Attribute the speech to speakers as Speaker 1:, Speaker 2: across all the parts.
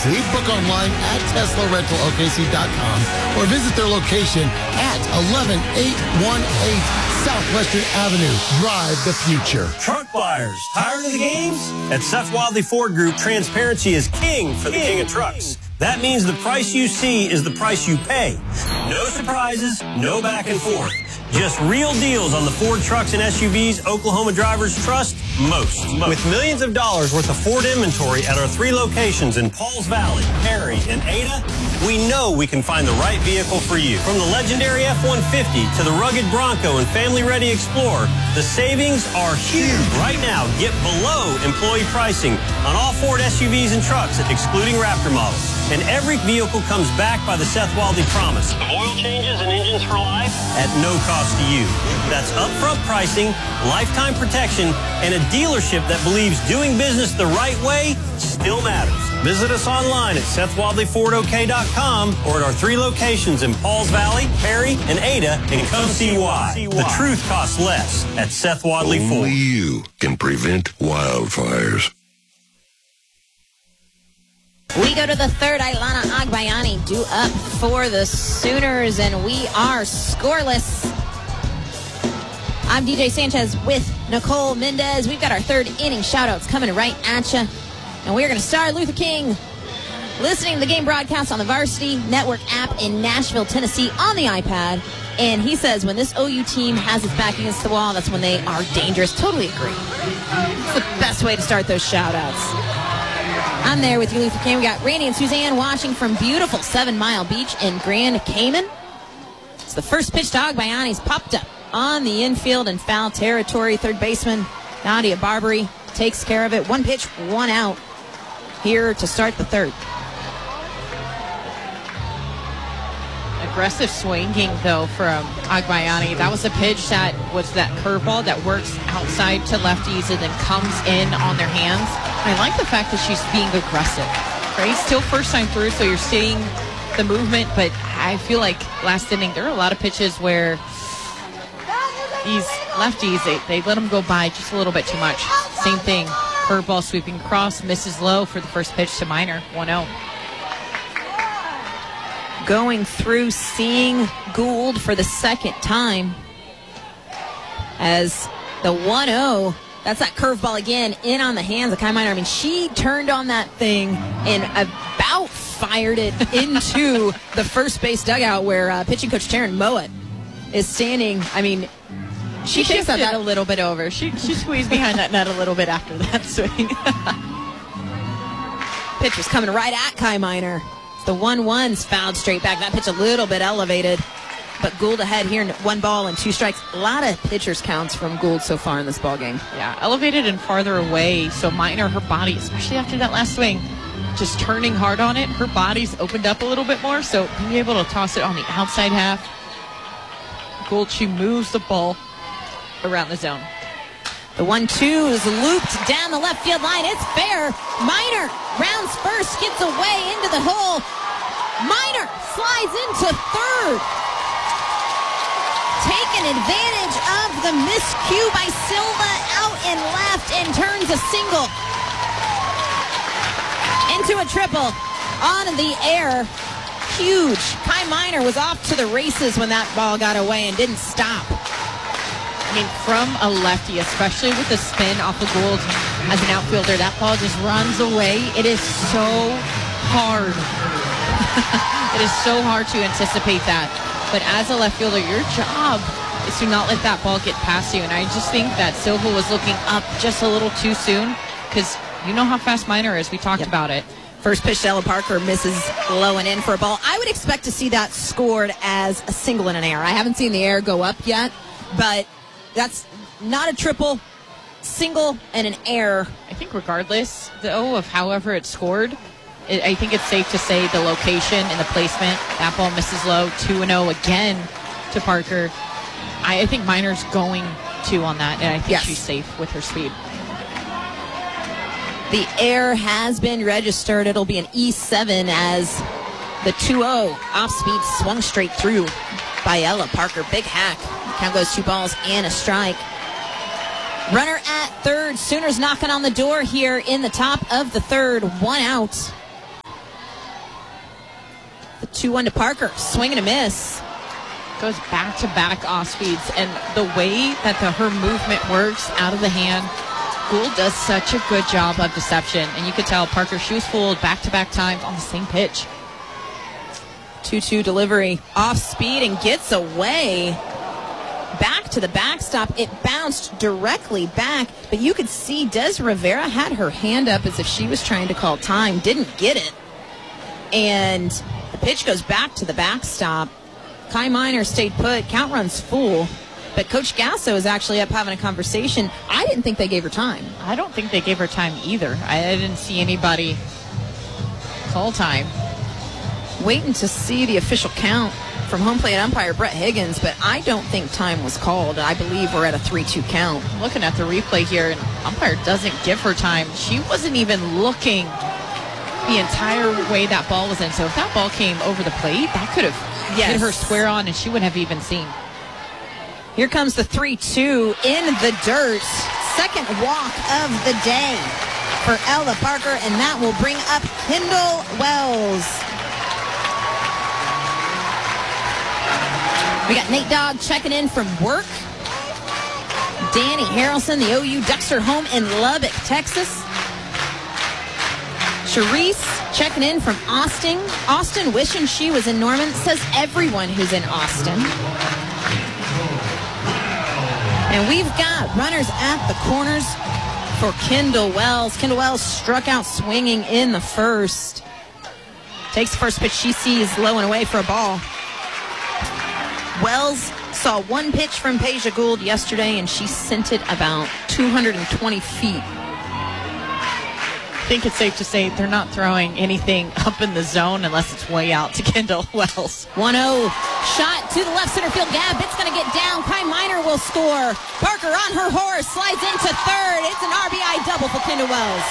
Speaker 1: OKC. Book online at TeslaRentalOKC.com or visit their location at 11818 Southwestern Avenue. Drive the future.
Speaker 2: Truck buyers, tired of the games? At Seth Wadley Ford Group, transparency is king for the king of trucks. That means the price you see is the price you pay. No surprises, no back and forth. Just real deals on the Ford trucks and SUVs Oklahoma drivers trust most. With millions of dollars worth of Ford inventory at our 3 locations in Pauls Valley, Perry, and Ada, we know we can find the right vehicle for you. From the legendary F-150 to the rugged Bronco and family-ready Explorer, the savings are huge. Right now, get below employee pricing on all Ford SUVs and trucks, excluding Raptor models. And every vehicle comes backed by the Seth Wadley promise of oil changes and engines for life at no cost to you. That's upfront pricing, lifetime protection, and a dealership that believes doing business the right way still matters. Visit us online at SethWadleyFordOK.com or at our 3 locations in Pauls Valley, Perry, and Ada, and come see why. The truth costs less at Seth Wadley Ford.
Speaker 3: Only you can prevent wildfires.
Speaker 4: We go to the third. Ilana Agbayani due up for the Sooners, and we are scoreless. I'm DJ Sanchez with Nicole Mendez. We've got our third inning shout-outs coming right at you. And we're going to start Luther King listening to the game broadcast on the Varsity Network app in Nashville, Tennessee on the iPad. And he says when this OU team has its back against the wall, that's when they are dangerous. Totally agree. It's the best way to start those shout-outs. I'm there with you, Luther King. We got Randy and Suzanne watching from beautiful 7 Mile Beach in Grand Cayman. It's the first pitch to Agbayani's popped up on the infield in foul territory. Third baseman Nadia Barbary takes care of it. 1 pitch, 1 out here to start the third.
Speaker 5: Aggressive swinging, though, from Agbayani. That was a pitch that was that curveball that works outside to lefties and then comes in on their hands. I like the fact that she's being aggressive, right? Still first time through, so you're seeing the movement, but I feel like last inning, there are a lot of pitches where these lefties, they let them go by just a little bit too much. Same thing, curveball sweeping across, misses low for the first pitch to Minor, 1-0.
Speaker 4: Going through, seeing Gould for the second time as the 1-0. That's that curveball again in on the hands of Kai Minor. I mean, she turned on that thing and about fired it into the first base dugout where pitching coach Taryn Mowat is standing. I mean, she thinks that a little bit over. She squeezed behind that net a little bit after that swing. Pitch was coming right at Kai Minor. The 1-1's fouled straight back. That pitch a little bit elevated. But Gould ahead here in 1 ball and 2 strikes. A lot of pitchers counts from Gould so far in this ball game.
Speaker 5: Yeah, elevated and farther away. So Minor, her body, especially after that last swing, just turning hard on it. Her body's opened up a little bit more. So being able to toss it on the outside half. Gould, she moves the ball around the zone.
Speaker 4: The 1-2 is looped down the left field line. It's fair. Minor rounds first, gets away into the hole. Minor slides into third. Taking advantage of the miscue by Silva out and left and turns a single into a triple on the air. Huge. Kai Minor was off to the races when that ball got away and didn't stop.
Speaker 5: I mean, from a lefty, especially with the spin off of Gould as an outfielder, that ball just runs away. It is so hard. It is so hard to anticipate that. But as a left fielder, your job is to not let that ball get past you. And I just think that Silva was looking up just a little too soon because you know how fast Minor is. We talked about it.
Speaker 4: First pitch to Ella Parker misses low and in for a ball. I would expect to see that scored as a single and an error. I haven't seen the error go up yet, but that's not a triple, single, and an error.
Speaker 5: I think regardless, though, of however it's scored, I think it's safe to say the location and the placement, that ball misses low, 2-0 again to Parker. I think Minor's going to on that, and I think she's safe with her speed.
Speaker 4: The error has been registered. It'll be an E7 as the 2-0 off-speed swung straight through by Ella Parker. Big hack. Count goes 2 balls and a strike. Runner at third. Sooners knocking on the door here in the top of the third. 1 out. 2-1 to Parker. Swing and a miss.
Speaker 5: Goes back-to-back off speeds. And the way that her movement works out of the hand, Gould does such a good job of deception. And you could tell Parker, she was fooled back-to-back times on the same pitch.
Speaker 4: 2-2 delivery. Off speed and gets away. Back to the backstop. It bounced directly back, but you could see Des Rivera had her hand up as if she was trying to call time. Didn't get it. And the pitch goes back to the backstop. Kai Minor stayed put. Count runs full. But Coach Gasso is actually up having a conversation. I didn't think they gave her time.
Speaker 5: I don't think they gave her time either. I didn't see anybody call time.
Speaker 4: Waiting to see the official count from home plate umpire Brett Higgins, but I don't think time was called. I believe we're at a 3-2 count.
Speaker 5: Looking at the replay here, and umpire doesn't give her time. She wasn't even looking the entire way that ball was in. So if that ball came over the plate, that could have hit her square on, and she wouldn't have even seen.
Speaker 4: Here comes the 3-2 in the dirt. Second walk of the day for Ella Parker, and that will bring up Kendall Wells. We got Nate Dogg checking in from work. Danny Harrelson, the OU Ducks are home in Lubbock, Texas. Charisse checking in from Austin. Austin wishing she was in Norman. Says everyone who's in Austin. And we've got runners at the corners for Kendall Wells. Kendall Wells struck out swinging in the first. Takes the first pitch she sees low and away for a ball. Wells saw one pitch from Peja Gould yesterday, and she sent it about 220 feet.
Speaker 5: I think it's safe to say they're not throwing anything up in the zone unless it's way out to Kendall Wells.
Speaker 4: 1-0 shot to the left center field gap. It's going to get down. Kai Minor will score. Parker on her horse slides into third. It's an RBI double for Kendall Wells.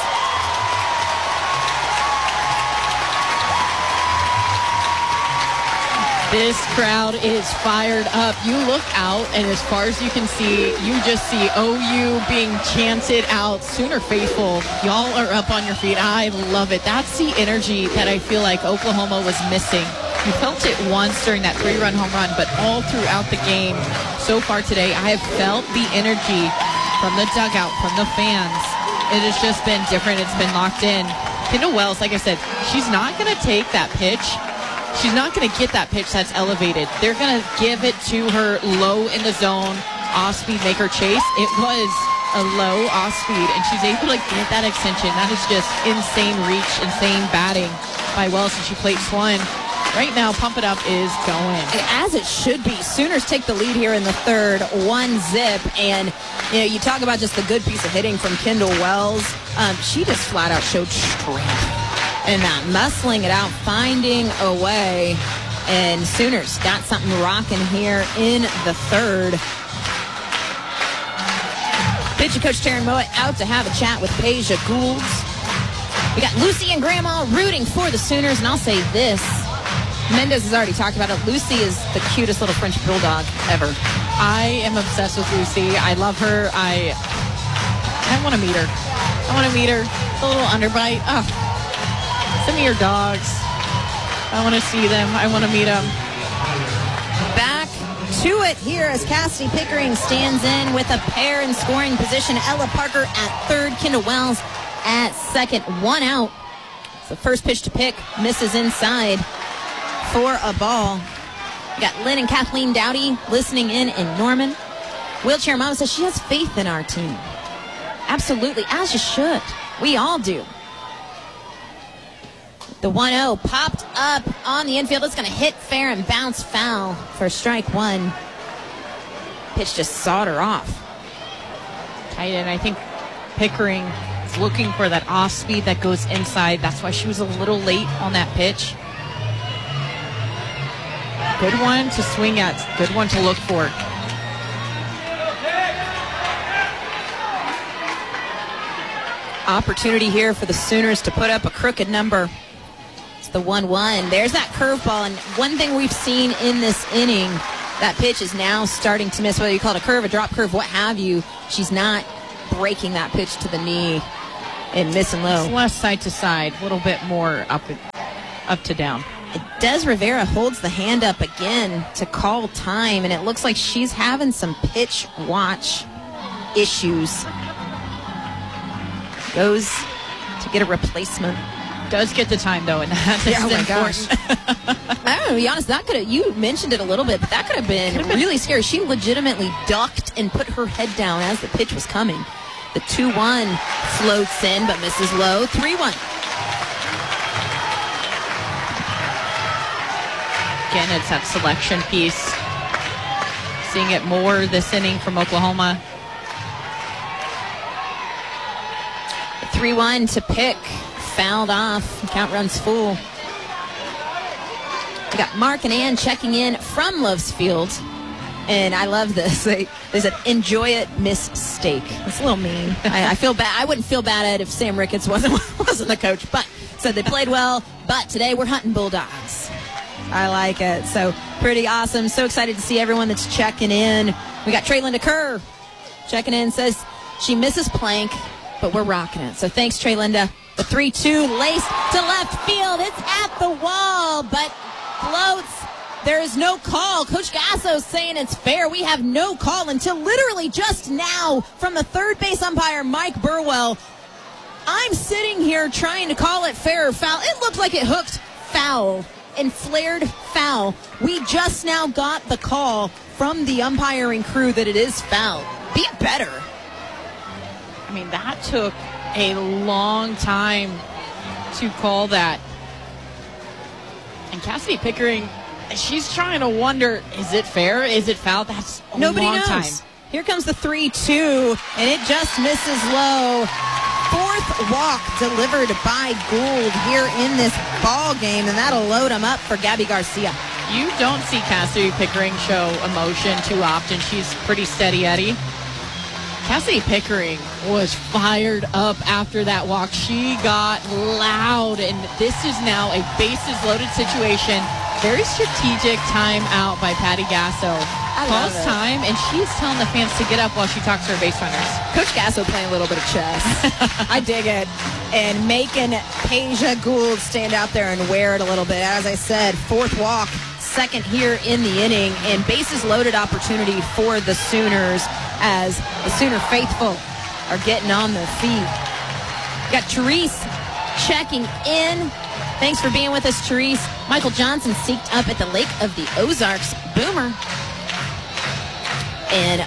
Speaker 5: This crowd is fired up. You look out, and as far as you can see, you just see OU being chanted out. Sooner faithful, y'all are up on your feet. I love it. That's the energy that I feel like Oklahoma was missing. You felt it once during that 3-run home run, but all throughout the game so far today, I have felt the energy from the dugout, from the fans. It has just been different. It's been locked in. Kendall Wells, like I said, she's not going to take that pitch. She's not going to get that pitch that's elevated. They're going to give it to her low in the zone, off-speed, make her chase. It was a low off-speed, and she's able to get that extension. That is just insane reach, insane batting by Wells, and she plates one. Right now, Pump It Up is going.
Speaker 4: As it should be. Sooners take the lead here in the third, 1-0. And, you know, you talk about just the good piece of hitting from Kendall Wells. She just flat out showed strength. And not muscling it out, finding a way. And Sooners got something rocking here in the third. Pitcher coach Taryn Mowat out to have a chat with Peja Gould. We got Lucy and Grandma rooting for the Sooners. And I'll say this. Mendez has already talked about it. Lucy is the cutest little French bulldog ever.
Speaker 5: I am obsessed with Lucy. I love her. I want to meet her. I want to meet her. The little underbite. Oh. Send me your dogs. I want to see them. I want to meet them.
Speaker 4: Back to it here as Cassidy Pickering stands in with a pair in scoring position. Ella Parker at third, Kendall Wells at second. 1 out. It's the first pitch to pick. Misses inside for a ball. We got Lynn and Kathleen Dowdy listening in Norman. Wheelchair Mama says she has faith in our team. Absolutely, as you should. We all do. The 1-0 popped up on the infield. It's going to hit fair and bounce foul for strike one. Pitch just sawed her off.
Speaker 5: Tight end. I think Pickering is looking for that off speed that goes inside. That's why she was a little late on that pitch. Good one to swing at. Good one to look for.
Speaker 4: Opportunity here for the Sooners to put up a crooked number. The 1-1. There's that curveball, and one thing we've seen in this inning, that pitch is now starting to miss, whether you call it a curve, a drop curve, what have you. She's not breaking that pitch to the knee and missing low.
Speaker 5: It's less side to side, a little bit more up to down.
Speaker 4: Des Rivera holds the hand up again to call time, and it looks like she's having some pitch watch issues. Goes to get a replacement.
Speaker 5: Does get the time, though, and that is important.
Speaker 4: I don't know, to be honest, you mentioned it a little bit, but that could have been really scary. She legitimately ducked and put her head down as the pitch was coming. The 2-1 floats in, but misses low. 3-1.
Speaker 5: Again, it's that selection piece. Seeing it more this inning from Oklahoma.
Speaker 4: 3-1 to pick. Fouled off. Count runs full. We got Mark and Ann checking in from Loves Field. And I love this. They said, enjoy it, Miss Steak. It's a little mean. I feel bad. I wouldn't feel bad at it if Sam Ricketts wasn't the coach. But said they played well. But today we're hunting Bulldogs. I like it. So pretty awesome. So excited to see everyone that's checking in. We got Trey Linda Kerr checking in. Says she misses Plank, but we're rocking it. So thanks, Trey Linda. The 3-2 laced to left field. It's at the wall, but floats. There is no call. Coach Gasso saying it's fair. We have no call until literally just now from the third base umpire, Mike Burwell. I'm sitting here trying to call it fair or foul. It looked like it hooked foul and flared foul. We just now got the call from the umpiring crew that it is foul. Be better.
Speaker 5: I mean, that took a long time to call that. And Cassidy Pickering, she's trying to wonder, is it fair? Is it foul? That's a
Speaker 4: Nobody
Speaker 5: long
Speaker 4: knows.
Speaker 5: time.
Speaker 4: Here comes the 3-2, and it just misses low. Fourth walk delivered by Gould here in this ball game, and that'll load him up for Gabby Garcia.
Speaker 5: You don't see Cassidy Pickering show emotion too often. She's pretty steady Eddie. Cassidy Pickering was fired up after that walk. She got loud, and this is now a bases-loaded situation. Very strategic timeout by Patty Gasso. Calls time, and she's telling the fans to get up while she talks to her base runners.
Speaker 4: Coach Gasso playing a little bit of chess. I dig it. And making Peja Gould stand out there and wear it a little bit. As I said, fourth walk, second here in the inning, and bases-loaded opportunity for the Sooners as the Sooner faithful are getting on their feet. Got Therese checking in. Thanks for being with us, Therese. Michael Johnson seeked up at the Lake of the Ozarks. Boomer. And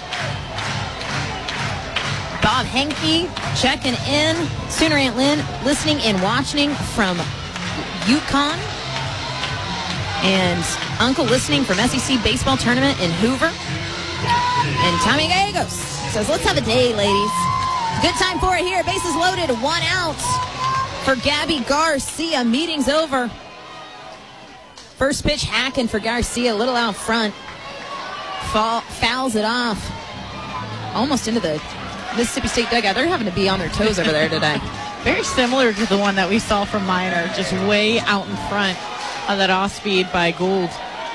Speaker 4: Bob Henke checking in. Sooner Aunt Lynn listening and watching from Yukon. And Uncle listening from SEC Baseball Tournament in Hoover. And Tommy Gallegos says, let's have a day, ladies. Good time for it here. Bases loaded, 1 out for Gabby Garcia. Meeting's over. First pitch hacking for Garcia, a little out front. Fouls it off. Almost into the Mississippi State dugout. They're having to be on their toes over there today.
Speaker 5: Very similar to the one that we saw from Minor, just way out in front of that off-speed by Gould.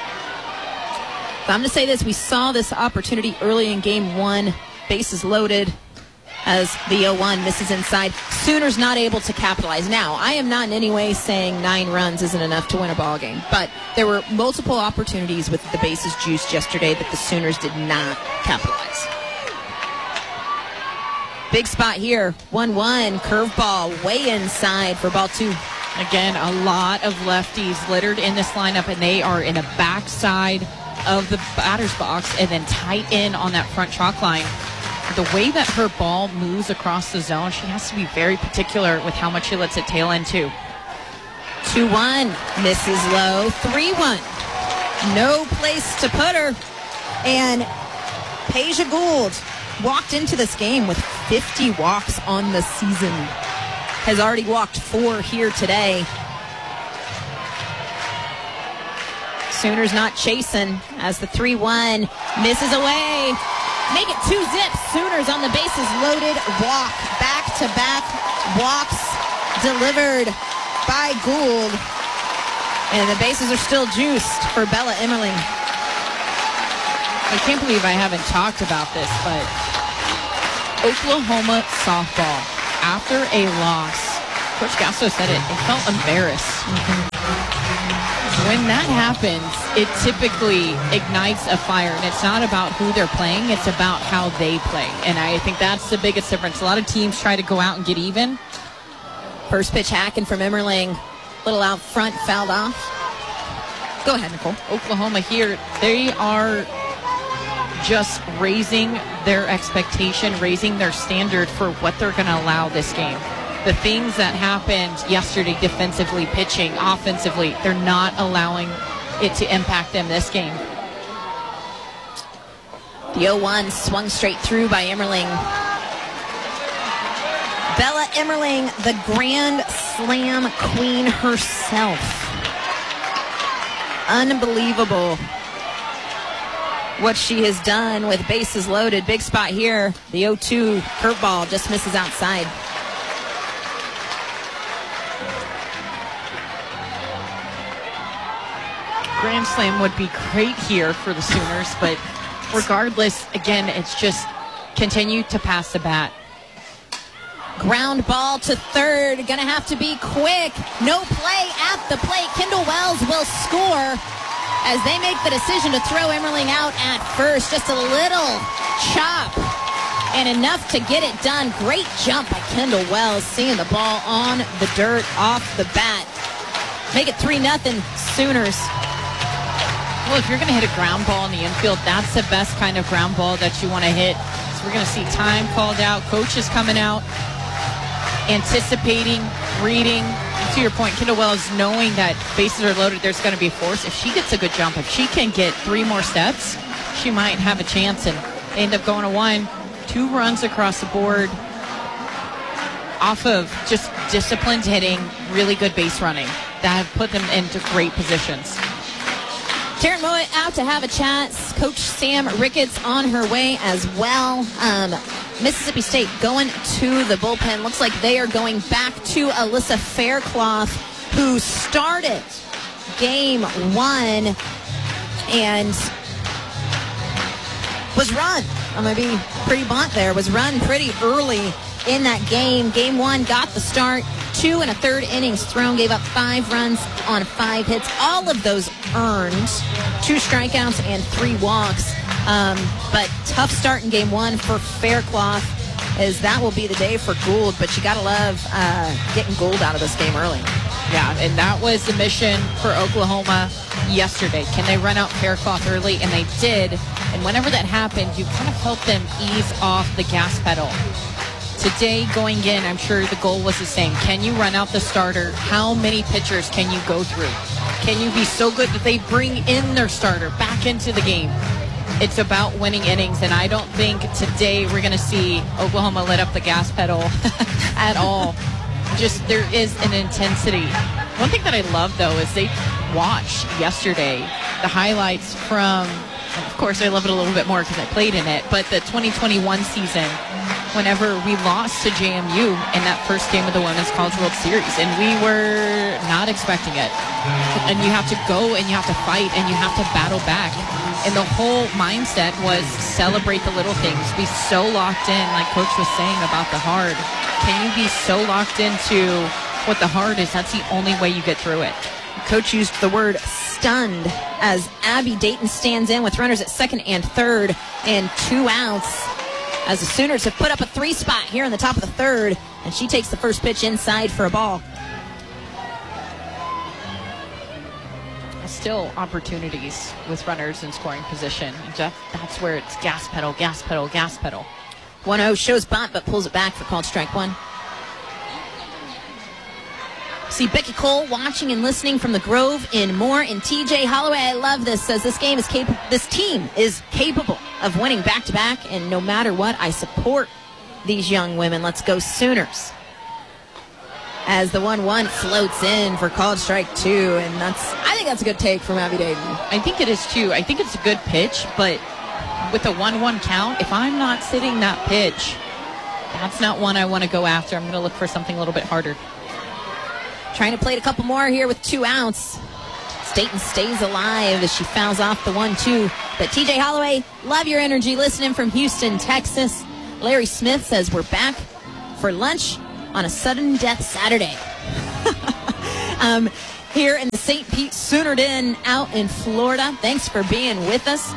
Speaker 4: So I'm going to say this. We saw this opportunity early in game one. Bases loaded as the 0-1 misses inside. Sooners not able to capitalize. Now, I am not in any way saying 9 runs isn't enough to win a ball game, but there were multiple opportunities with the bases juiced yesterday that the Sooners did not capitalize. Big spot here. 1-1 curveball way inside for ball 2.
Speaker 5: Again, a lot of lefties littered in this lineup, and they are in a backside of the batter's box and then tight in on that front chalk line. The way that her ball moves across the zone, she has to be very particular with how much she lets it tail into.
Speaker 4: 2-1, misses low. 3-1, no place to put her. And Peja Gould walked into this game with 50 walks on the season. Has already walked 4 here today. Sooners not chasing as the 3-1 misses away. Make it 2 zips. Sooners on the bases loaded. Walk. Back-to-back walks delivered by Gould. And the bases are still juiced for Bella Emmerling.
Speaker 5: I can't believe I haven't talked about this, but Oklahoma softball, after a loss, Coach Gasso said it felt embarrassed. when that happens, it typically ignites a fire, and it's not about who they're playing, it's about how they play. And I think that's the biggest difference. A lot of teams try to go out and get even.
Speaker 4: First pitch hacking from Emmerling. Little out front, fouled off. Go ahead, Nicole.
Speaker 5: Oklahoma here, they are just raising their expectation, raising their standard for what they're going to allow this game. The things that happened yesterday defensively, pitching, offensively, they're not allowing it to impact them this game.
Speaker 4: The 0-1 swung straight through by Emmerling. Bella Emmerling, the Grand Slam queen herself. Unbelievable what she has done with bases loaded. Big spot here. The 0-2 curveball just misses outside.
Speaker 5: Grand Slam would be great here for the Sooners, but regardless, again, it's just continue to pass the bat.
Speaker 4: Ground ball to third. Gonna have to be quick. No play at the plate. Kendall Wells will score as they make the decision to throw Emmerling out at first. Just a little chop and enough to get it done. Great jump by Kendall Wells, seeing the ball on the dirt off the bat. Make it 3-0 Sooners.
Speaker 5: Well, if you're going to hit a ground ball in the infield, that's the best kind of ground ball that you want to hit. So we're going to see time called out. Coach is coming out, anticipating, reading. And to your point, Kendall Wells, knowing that bases are loaded, there's going to be a force. If she gets a good jump, if she can get 3 more steps, she might have a chance and end up going to 1. 2 runs across the board off of just disciplined hitting, really good base running that have put them into great positions.
Speaker 4: Taryn Mowat out to have a chat. Coach Sam Ricketts on her way as well. Mississippi State going to the bullpen. Looks like they are going back to Alyssa Faircloth, who started game 1 and was run. I'm going to be pretty blunt there. Was run pretty early in that game. Game 1 got the start. 2 1/3 innings thrown, gave up 5 runs on 5 hits. All of those earned. 2 strikeouts and 3 walks. But tough start in game 1 for Faircloth, as that will be the day for Gould. But you got to love getting Gould out of this game early.
Speaker 5: Yeah, and that was the mission for Oklahoma yesterday. Can they run out Faircloth early? And they did. And whenever that happened, you kind of helped them ease off the gas pedal. Today, going in, I'm sure the goal was the same. Can you run out the starter? How many pitchers can you go through? Can you be so good that they bring in their starter back into the game? It's about winning innings, and I don't think today we're going to see Oklahoma let up the gas pedal at all. Just there is an intensity. One thing that I love, though, is they watched yesterday the highlights from, of course, I love it a little bit more because I played in it, but the 2021 season, whenever we lost to JMU in that first game of the Women's College World Series, and we were not expecting it. And you have to go and you have to fight and you have to battle back. And the whole mindset was celebrate the little things. Be so locked in, like Coach was saying about the hard. Can you be so locked into what the hard is? That's the only way you get through it.
Speaker 4: Coach used the word stunned as Abby Dayton stands in with runners at second and third and 2 outs. As the Sooners have put up a 3 spot here in the top of the third, and she takes the first pitch inside for a ball.
Speaker 5: Still opportunities with runners in scoring position. That's where it's gas pedal, gas pedal, gas pedal.
Speaker 4: 1-0 shows bunt, but pulls it back for called strike 1. See Becky Cole watching and listening from the Grove in Moore. And TJ Holloway, I love this, says this team is capable of winning back-to-back, and no matter what, I support these young women. Let's go Sooners. As the 1-1 floats in for called strike 2, and I think that's a good take from Abby Dayton.
Speaker 5: I think it is too. I think it's a good pitch, but with a 1-1 count, if I'm not sitting that pitch, that's not one I want to go after. I'm going to look for something a little bit harder.
Speaker 4: Trying to plate a couple more here with 2 outs. Dayton stays alive as she fouls off the 1-2. But TJ Holloway, love your energy listening from Houston, Texas. Larry Smith says we're back for lunch on a sudden death Saturday. here in the St. Pete Sooner Den out in Florida. Thanks for being with us.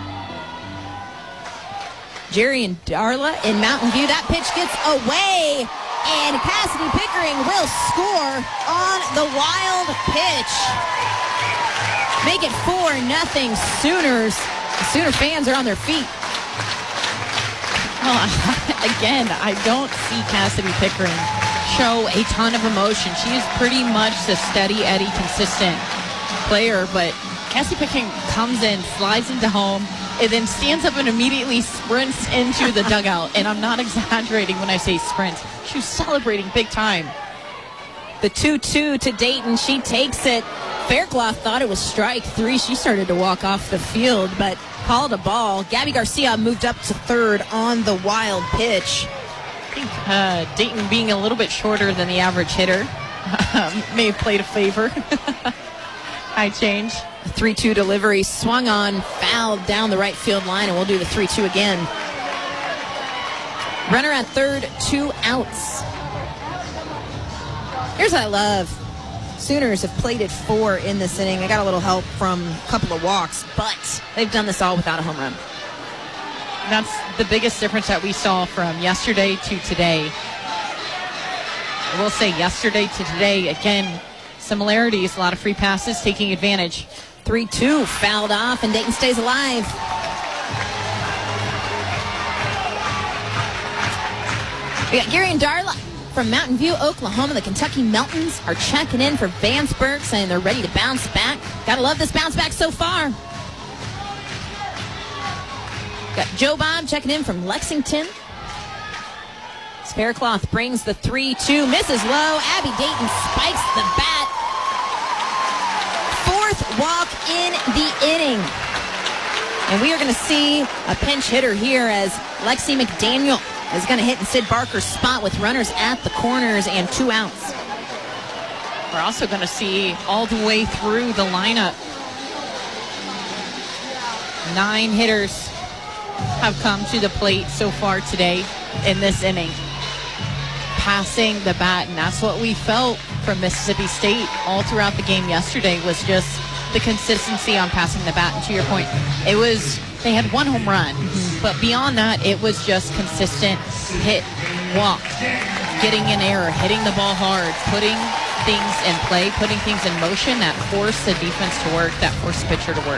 Speaker 4: Jerry and Darla in Mountain View. That pitch gets away, and Cassidy Pickering will score on the wild pitch. Make it 4-0 Sooners. The Sooner fans are on their feet.
Speaker 5: Well, again, I don't see Cassidy Pickering show a ton of emotion. She is pretty much the steady Eddie, consistent player, but Cassidy Pickering comes in, slides into home, and then stands up and immediately sprints into the dugout. And I'm not exaggerating when I say sprint. She was celebrating big time.
Speaker 4: The 2-2 to Dayton. She takes it. Faircloth thought it was strike 3. She started to walk off the field, but called a ball. Gabby Garcia moved up to third on the wild pitch.
Speaker 5: I think Dayton being a little bit shorter than the average hitter may have played a favor. High change.
Speaker 4: A 3-2 delivery swung on, fouled down the right field line, and we'll do the 3-2 again. Runner at third, 2 outs. Here's what I love. Sooners have plated 4 in this inning. They got a little help from a couple of walks, but they've done this all without a home run.
Speaker 5: That's the biggest difference that we saw from yesterday to today. I will say yesterday to today, again, similarities, a lot of free passes, taking advantage.
Speaker 4: 3-2 fouled off, and Dayton stays alive. We got Gary and Darla from Mountain View, Oklahoma. The Kentucky Meltons are checking in for Vanceburg, saying they're ready to bounce back. Gotta love this bounce back so far. Got Joe Bob checking in from Lexington. Faircloth brings the 3-2, misses low. Abby Dayton spikes the bat. 4th walk in the inning. And we are going to see a pinch hitter here as Lexi McDaniel is going to hit in Sid Barker's spot with runners at the corners and 2 outs.
Speaker 5: We're also going to see all the way through the lineup. 9 hitters have come to the plate so far today in this inning, passing the bat, and that's what we felt from Mississippi State all throughout the game yesterday, was just the consistency on passing the bat. And to your point, they had 1 home run, but beyond that, it was just consistent hit, walk, getting in error, hitting the ball hard, putting things in play, putting things in motion that forced the defense to work, that forced the pitcher to work.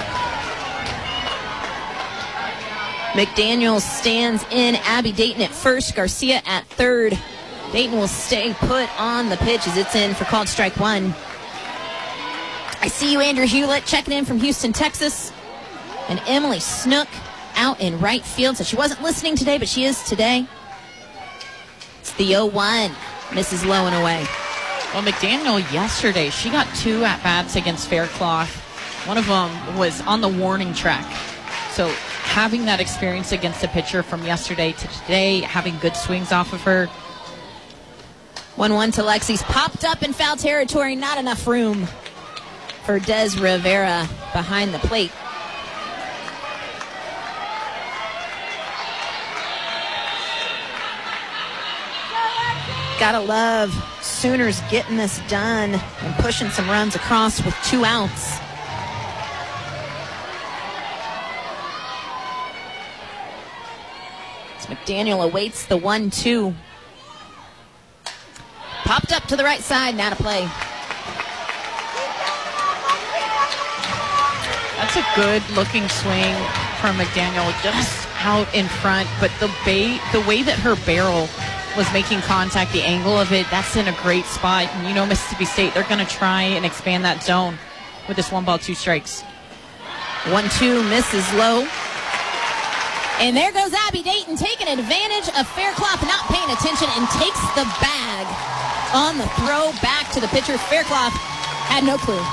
Speaker 4: McDaniel stands in. Abby Dayton at first, Garcia at third. Dayton will stay put on the pitch as it's in for called strike 1. I see you, Andrew Hewlett, checking in from Houston, Texas. And Emily Snook out in right field. So she wasn't listening today, but she is today. It's the 0-1. Misses low and away.
Speaker 5: Well, McDaniel yesterday, she got 2 at-bats against Faircloth. One of them was on the warning track. So having that experience against the pitcher from yesterday to today, having good swings off of her.
Speaker 4: 1-1 to Lexi's popped up in foul territory. Not enough room for Des Rivera behind the plate. Gotta love Sooners getting this done and pushing some runs across with 2 outs. McDaniel awaits the 1-2. Popped up to the right side, now to play.
Speaker 5: That's a good looking swing from McDaniel, just out in front, but the way that her barrel was making contact, the angle of it, that's in a great spot. And you know Mississippi State, they're going to try and expand that zone with this 1 ball, 2 strikes.
Speaker 4: 1-2 misses low. And there goes Abby Dayton taking advantage of Faircloth not paying attention and takes the bag on the throw back to the pitcher. Faircloth had no clue.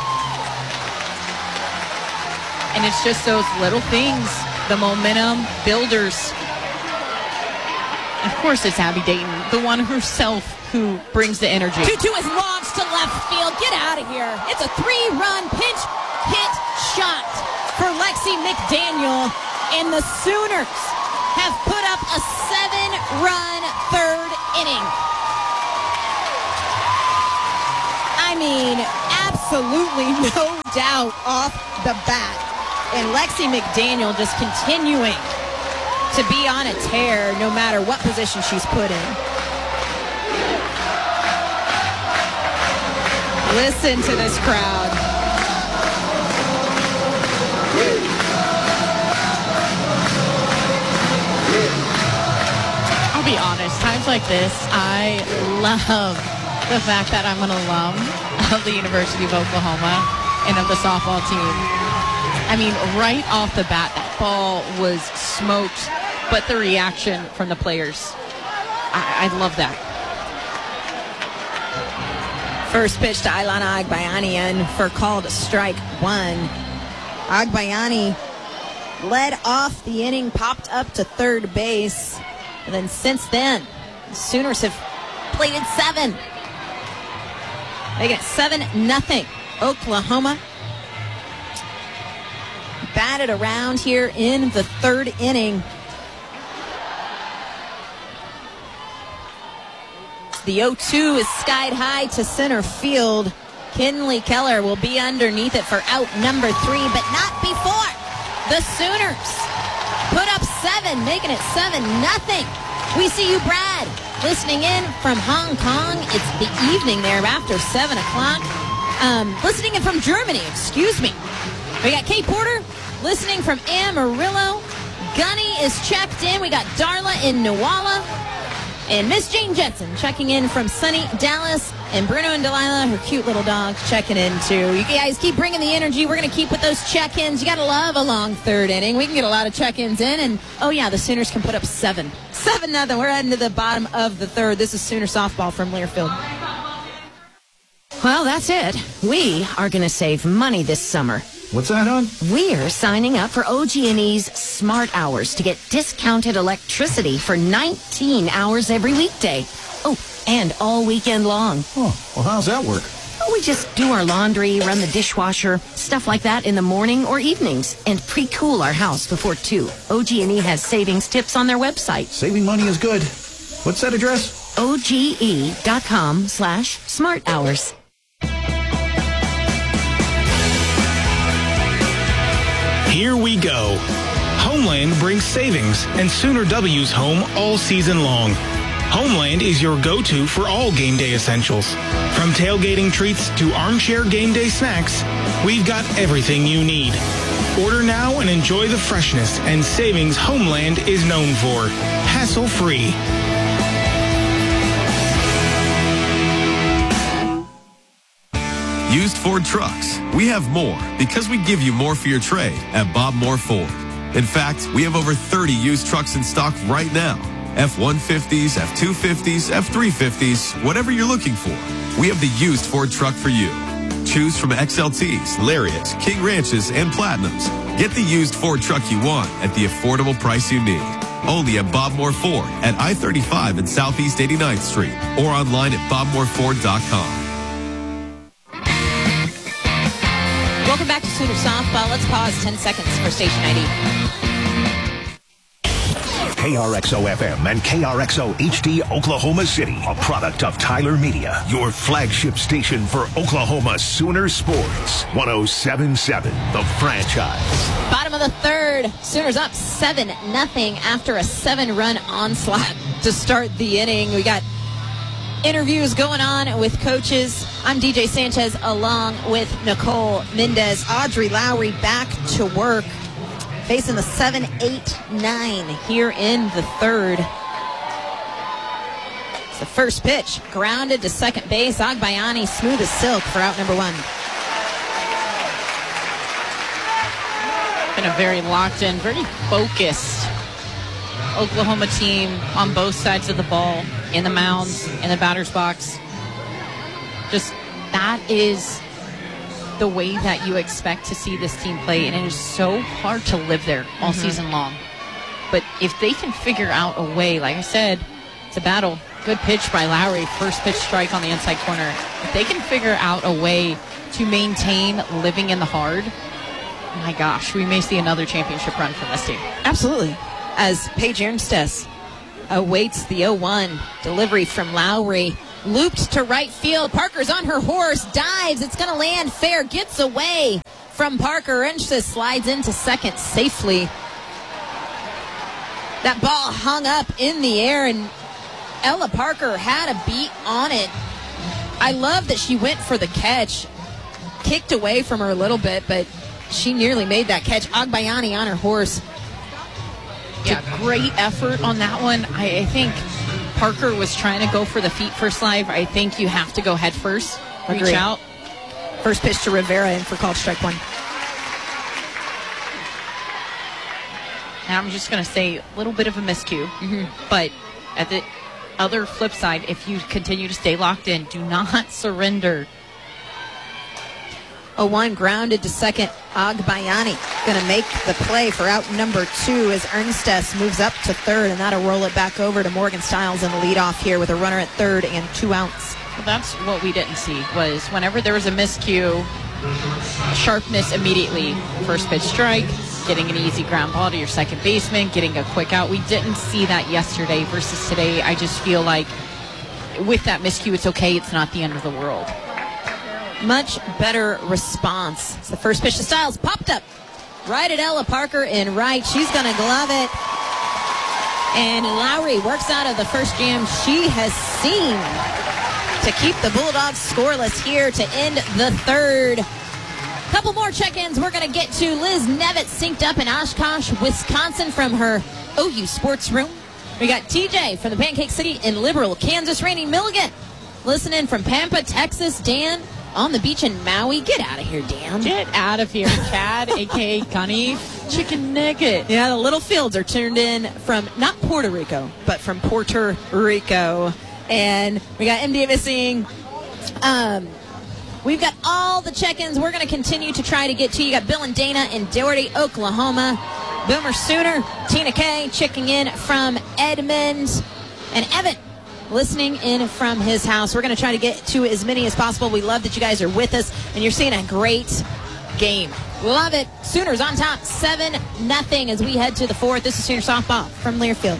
Speaker 5: And it's just those little things, the momentum builders. And of course, it's Abby Dayton, the one herself who brings the energy.
Speaker 4: 2-2 is launched to left field. Get out of here. It's a 3-run pinch hit shot for Lexi McDaniel. And the Sooners have put up a 7-run 3rd inning. I mean, absolutely absolutely no doubt off the bat. And Lexi McDaniel just continuing to be on a tear no matter what position she's put in. Listen to this crowd.
Speaker 5: I'll be honest, times like this, I love the fact that I'm an alum of the University of Oklahoma and of the softball team. I mean, right off the bat, that ball was smoked, but the reaction from the players, I love that.
Speaker 4: First pitch to Ailana Agbayani in for called strike one. Agbayani led off the inning, popped up to third base. And then since then, the Sooners have plated 7. Making it 7-0. Oklahoma batted around here in the third inning. The 0-2 is skied high to center field. Kinley Keller will be underneath it for out number 3, but not before the Sooners put up 7, making it 7-0. We see you, Brad, listening in from Hong Kong. It's the evening there after 7 o'clock. Listening in from Germany, excuse me. We got Kate Porter listening from Amarillo. Gunny is checked in. We got Darla in Newala. And Miss Jane Jetson checking in from sunny Dallas. And Bruno and Delilah, her cute little dog, checking in too. You guys keep bringing the energy. We're going to keep with those check-ins. You got to love a long third inning. We can get a lot of check-ins in. And, oh, yeah, the Sooners can put up 7. 7-0. We're heading to the bottom of the third. This is Sooner softball from Learfield.
Speaker 6: Well, that's it. We are going to save money this summer.
Speaker 7: What's that, hon?
Speaker 6: We're signing up for OG&E's Smart Hours to get discounted electricity for 19 hours every weekday. Oh, and all weekend long.
Speaker 7: Oh, well, how's that work?
Speaker 6: We just do our laundry, run the dishwasher, stuff like that in the morning or evenings, and pre-cool our house before 2. OG&E has savings tips on their website.
Speaker 7: Saving money is good. What's that address?
Speaker 6: OGE.com/Smart Hours.
Speaker 8: Here we go. Homeland brings savings and Sooner W's home all season long. Homeland is your go-to for all game day essentials. From tailgating treats to armchair game day snacks, we've got everything you need. Order now and enjoy the freshness and savings Homeland is known for. Hassle-free.
Speaker 9: Used Ford trucks. We have more because we give you more for your trade at Bob Moore Ford. In fact, we have over 30 used trucks in stock right now. F-150s, F-250s, F-350s, whatever you're looking for. We have the used Ford truck for you. Choose from XLTs, Lariats, King Ranches, and Platinums. Get the used Ford truck you want at the affordable price you need. Only at Bob Moore Ford at I-35 and Southeast 89th Street or online at bobmooreford.com.
Speaker 4: Welcome back to Sooner Softball. Let's pause 10 seconds for Station ID.
Speaker 10: KRXO-FM and KRXO HD Oklahoma City, a product of Tyler Media, your flagship station for Oklahoma Sooner Sports. 107.7, The Franchise.
Speaker 4: Bottom of the third. Sooners up 7-0 after a 7-run onslaught to start the inning. We got interviews going on with coaches. I'm DJ Sanchez along with Nicole Mendez. Audrey Lowry back to work, facing the 7-8-9 here in the third. It's the first pitch, grounded to second base. Agbayani smooth as silk for out number 1.
Speaker 5: Been a very locked in, very focused Oklahoma team on both sides of the ball, in the mounds, in the batter's box. Just that is the way that you expect to see this team play, and it is so hard to live there all season long. But if they can figure out a way, like I said, it's a battle. Good pitch by Lowry, first pitch strike on the inside corner. If they can figure out a way to maintain living in the hard, my gosh, we may see another championship run from this team.
Speaker 4: Absolutely. As Paige Ernstess awaits the 0-1 delivery from Lowry. looped to right field. Parker's on her horse, dives. It's going to land fair, gets away from Parker. Renches slides into second safely. That ball hung up in the air, and Ella Parker had a beat on it. I love that she went for the catch. Kicked away from her a little bit, but she nearly made that catch. Agbayani on her horse.
Speaker 5: Yeah, great effort on that one. I think Parker was trying to go for the feet first live. I think you have to go head first. Reach
Speaker 4: Agreed.
Speaker 5: out.
Speaker 4: First pitch to Rivera in for called strike one.
Speaker 5: And I'm just going to say a little bit of a miscue. But at the other flip side, if you continue to stay locked in, do not surrender.
Speaker 4: 0-1 grounded to second. Agbayani going to make the play for out number 2 as Ernstes moves up to third, and that'll roll it back over to Morgan Stiles in the leadoff here with a runner at third and 2 outs.
Speaker 5: Well, that's what we didn't see, was whenever there was a miscue, sharpness immediately. First pitch strike, getting an easy ground ball to your second baseman, getting a quick out. We didn't see that yesterday versus today. I just feel like with that miscue, it's okay. It's not the end of the world.
Speaker 4: Much better response. It's the first pitch to Stiles, popped up right at Ella Parker in right. She's going to glove it. And Lowry works out of the first jam she has seen to keep the Bulldogs scoreless here to end the third. Couple more check-ins we're going to get to. Liz Nevitt synced up in Oshkosh, Wisconsin from her OU sports room. We got TJ from the Pancake City in Liberal, Kansas. Randy Milligan listening from Pampa, Texas. Dan on the beach in Maui. Get out of here, Dan.
Speaker 5: Get out of here, Chad, a.k.a. Gunny Chicken Nugget.
Speaker 4: Yeah, the little fields are turned in from not Puerto Rico, but from Puerto Rico. And we got M. Davis saying, we've got all the check-ins we're going to continue to try to get to. You got Bill and Dana in Doherty, Oklahoma. Boomer Sooner, Tina K checking in from Edmond. And Evan listening in from his house. We're going to try to get to as many as possible. We love that you guys are with us, and you're seeing a great game. Love it. Sooners on top, 7-0 as we head to the fourth. This is Sooner Softball from Learfield.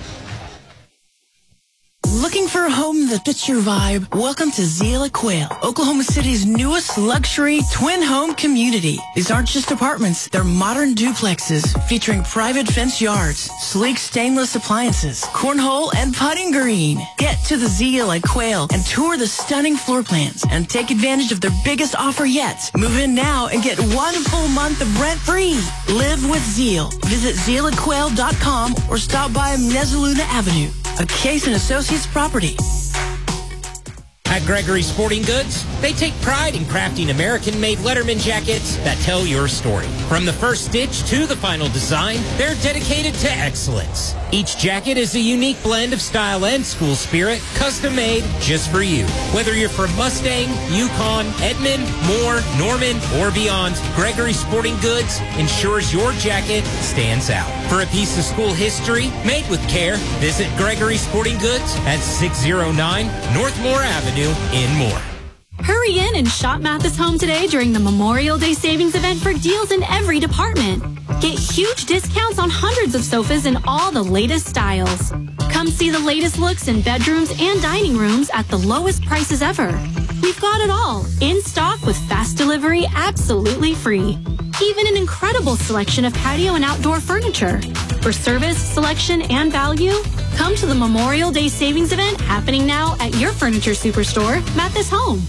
Speaker 11: Looking for a home that fits your vibe? Welcome to Zeal at Quail, Oklahoma City's newest luxury twin home community. These aren't just apartments, they're modern duplexes featuring private fenced yards, sleek stainless appliances, cornhole and putting green. Get to the Zeal at Quail and tour the stunning floor plans and take advantage of their biggest offer yet. Move in now and get 1 full month of rent free. Live with Zeal. Visit zealatquail.com or stop by Mezzaluna Avenue, a Case & Associates property.
Speaker 12: At Gregory Sporting Goods, they take pride in crafting American-made Letterman jackets that tell your story. From the first stitch to the final design, they're dedicated to excellence. Each jacket is a unique blend of style and school spirit, custom-made just for you. Whether you're from Mustang, Yukon, Edmond, Moore, Norman, or beyond, Gregory Sporting Goods ensures your jacket stands out. For a piece of school history made with care, visit Gregory Sporting Goods at 609 North Moore Avenue in Moore.
Speaker 13: Hurry in and shop Mathis Home today during the Memorial Day Savings event for deals in every department. Get huge discounts on hundreds of sofas in all the latest styles. Come see the latest looks in bedrooms and dining rooms at the lowest prices ever. We've got it all in stock with fast delivery absolutely free. Even an incredible selection of patio and outdoor furniture. For service, selection, and value, come to the Memorial Day Savings event happening now at your furniture superstore, Mathis Home.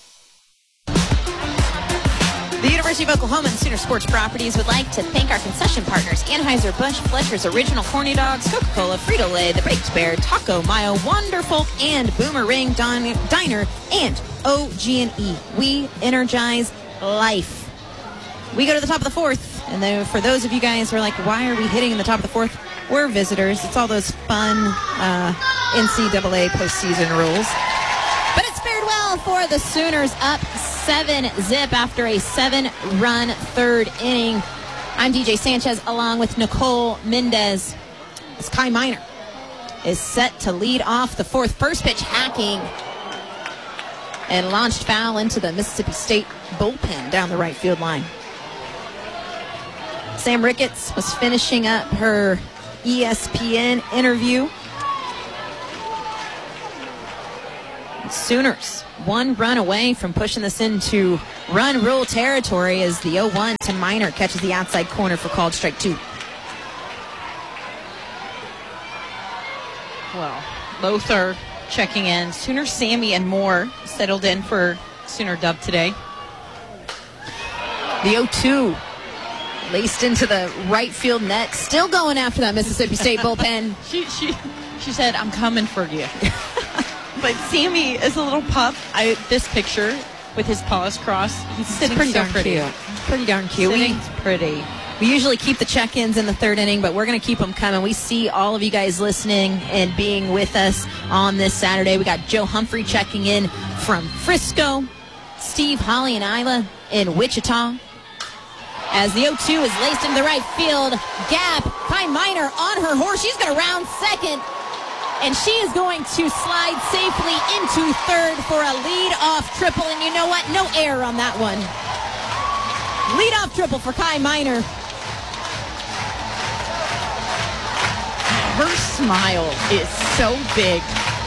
Speaker 4: The University of Oklahoma and Sooner Sports Properties would like to thank our concession partners, Anheuser-Busch, Fletcher's Original Corny Dogs, Coca-Cola, Frito-Lay, The Baked Bear, Taco Mayo, Wonderful, and Boomerang Diner, and OG&E. We energize life. We go to the top of the fourth, and then for those of you guys who are like, why are we hitting in the top of the fourth? We're visitors. It's all those fun NCAA postseason rules. But it's fared well for the Sooners, up 7-0 after a 7-run third inning. I'm DJ Sanchez along with Nicole Mendez. As Kai Minor is set to lead off the fourth. First pitch hacking and launched foul into the Mississippi State bullpen down the right field line. Sam Ricketts was finishing up her ESPN interview. Sooners 1 run away from pushing this into run rule territory as the 0-1 to Minor catches the outside corner for called strike 2.
Speaker 5: Well, both are checking in. Sooner Sammy and Moore settled in for Sooner dub today.
Speaker 4: The 0-2 laced into the right field net, still going after that Mississippi State bullpen.
Speaker 5: She said, "I'm coming for you." But Sammy is a little pup. This picture with his paws crossed, he's sitting
Speaker 4: pretty
Speaker 5: so
Speaker 4: darn
Speaker 5: pretty.
Speaker 4: cute. Pretty darn cute.
Speaker 5: Sitting's pretty.
Speaker 4: We usually keep the check-ins in the third inning, but we're going to keep them coming. We see all of you guys listening and being with us on this Saturday. We got Joe Humphrey checking in from Frisco, Steve, Holly, and Isla in Wichita. As the 0-2 is laced into the right field gap, Kai Minor on her horse. She's going to round second, and she is going to slide safely into third for a lead-off triple. And you know what? No error on that one. Lead-off triple for Kai Minor.
Speaker 5: Her smile is so big.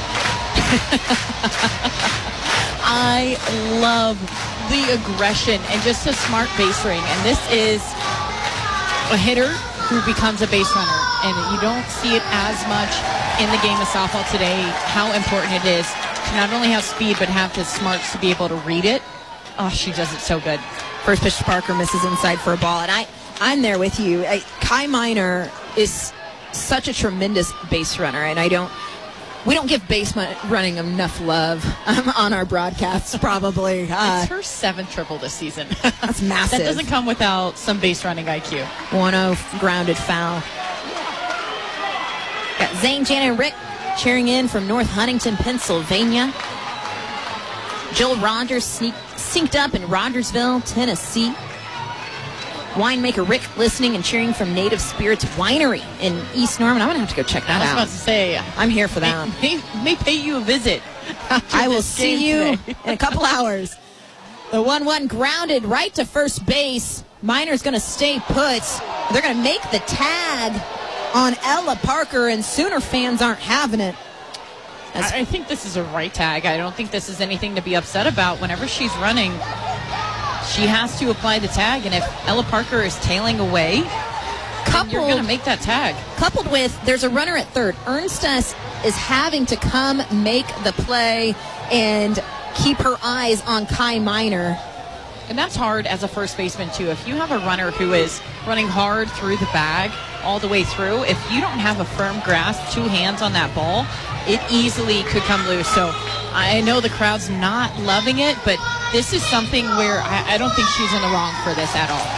Speaker 5: I love the aggression and just a smart base running. And this is a hitter who becomes a base runner. And you don't see it as much in the game of softball today, how important it is to not only have speed, but have the smarts to be able to read it. Oh, she does it so good.
Speaker 4: First pitch to Parker, misses inside for a ball. And I'm there with you. Kai Minor is such a tremendous base runner, and we don't give base running enough love on our broadcasts, probably.
Speaker 5: It's her 7th triple this season.
Speaker 4: That's massive.
Speaker 5: That doesn't come without some base running IQ.
Speaker 4: 1-0 grounded foul. Got Zane, Janet, and Rick cheering in from North Huntington, Pennsylvania. Joel Rogers synced up in Rogersville, Tennessee. Winemaker Rick listening and cheering from Native Spirits Winery in East Norman. I'm going to have to go check that out.
Speaker 5: I was about to say.
Speaker 4: I'm here for that.
Speaker 5: May pay you a visit.
Speaker 4: I will see you in a couple hours. The 1-1 grounded right to first base. Minor's going to stay put. They're going to make the tag on Ella Parker, and Sooner fans aren't having it.
Speaker 5: I think this is a right tag. I don't think this is anything to be upset about. Whenever she's running, she has to apply the tag, and if Ella Parker is tailing away, you're going to make that tag.
Speaker 4: Coupled with, there's a runner at third. Ernstes is having to come make the play and keep her eyes on Kai Minor.
Speaker 5: And that's hard as a first baseman, too. If you have a runner who is running hard through the bag all the way through, if you don't have a firm grasp, 2 hands on that ball, it easily could come loose. So I know the crowd's not loving it, but this is something where I don't think she's in the wrong for this at all.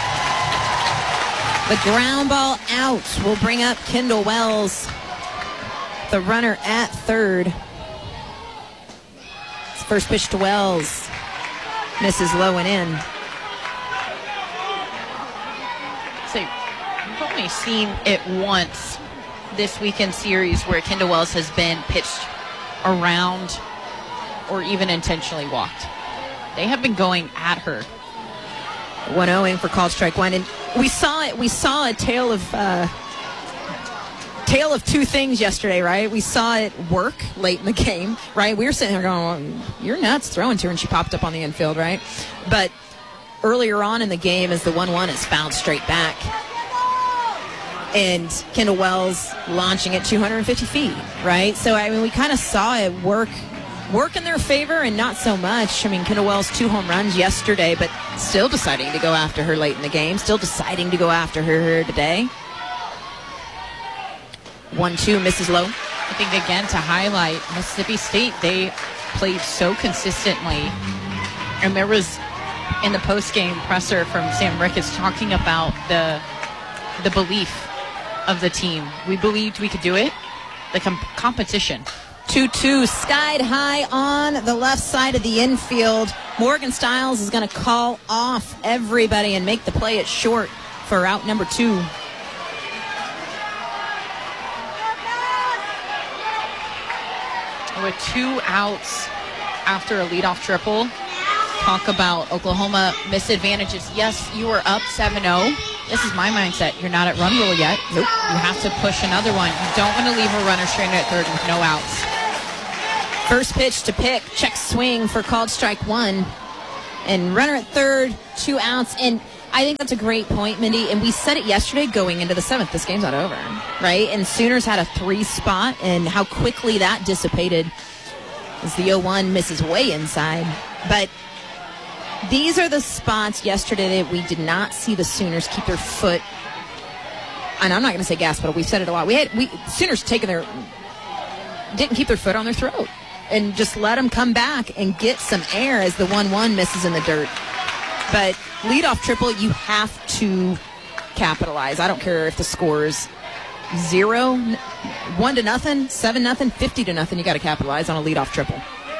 Speaker 4: The ground ball out will bring up Kendall Wells, the runner at third. First pitch to Wells. Misses low and in.
Speaker 5: So you've only seen it once this weekend series where Kendall Wells has been pitched around or even intentionally walked. They have been going at her.
Speaker 4: 1-0 for called strike 1, and we saw a tale of two things yesterday, right? We saw it work late in the game, right? We were sitting there going, well, you're nuts throwing to her, and she popped up on the infield, right? But earlier on in the game, as the 1-1 is fouled straight back, and Kendall Wells launching at 250 feet, right? So, I mean, we kind of saw it work in their favor and not so much. I mean, Kendall Wells 2 home runs yesterday, but still deciding to go after her late in the game, still deciding to go after her here today. 1-2, misses low.
Speaker 5: I think, again, to highlight Mississippi State, they played so consistently. And there was, in the post-game presser from Sam Ricketts, talking about the belief of the team. We believed we could do it. The competition.
Speaker 4: 2-2, skied high on the left side of the infield. Morgan Stiles is going to call off everybody and make the play at short for out number 2.
Speaker 5: With 2 outs after a leadoff triple. Talk about Oklahoma misadvantages. Yes, you are up 7-0. This is my mindset. You're not at run rule yet. Nope. You have to push another one. You don't want to leave a runner stranded at third with no outs.
Speaker 4: First pitch to pick, check swing for called strike one. And runner at third, 2 outs. And I think that's a great point, Mindy. And we said it yesterday going into the 7th. This game's not over, right? And Sooners had a 3 spot, and how quickly that dissipated as the 0-1 misses way inside. But these are the spots yesterday that we did not see the Sooners keep their foot. And I'm not going to say gas pedal. We've said it a lot. Sooners didn't keep their foot on their throat and just let them come back and get some air as the 1-1 misses in the dirt. But leadoff triple, you have to capitalize. I don't care if the score's 0, 1-0, 7-0, 50-0. You got to capitalize on a leadoff triple.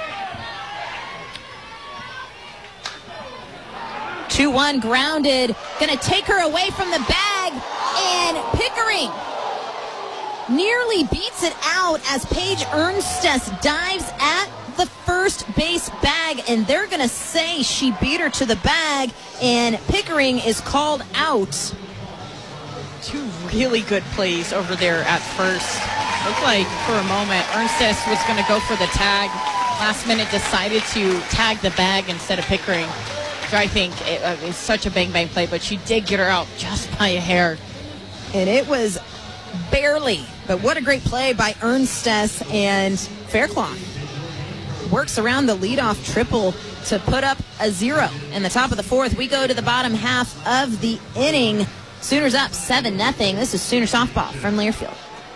Speaker 4: 2-1 grounded. Going to take her away from the bag. And Pickering nearly beats it out as Paige Ernstess dives at the first base bag, and they're going to say she beat her to the bag, and Pickering is called out.
Speaker 5: 2 really good plays over there at first. Looked like for a moment Ernstess was going to go for the tag. Last minute decided to tag the bag instead of Pickering. So I think it's such a bang-bang play, but she did get her out just by a hair.
Speaker 4: And it was barely, but what a great play by Ernstess, and Fairclough works around the leadoff triple to put up a 0. In the top of the 4th, we go to the bottom half of the inning. Sooners up 7-0. This is Sooner softball from Learfield.